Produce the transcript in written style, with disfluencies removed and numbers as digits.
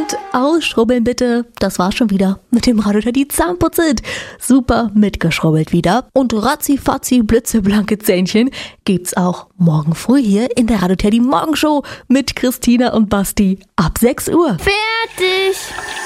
Und ausschrubbeln bitte. Das war's schon wieder mit dem Radio Teddy Zahnputzit. Super mitgeschrubbelt wieder. Und ratzifatzi blitzeblanke Zähnchen gibt's auch morgen früh hier in der Radio Teddy Morgenshow mit Christina und Basti ab 6 Uhr. Fertig!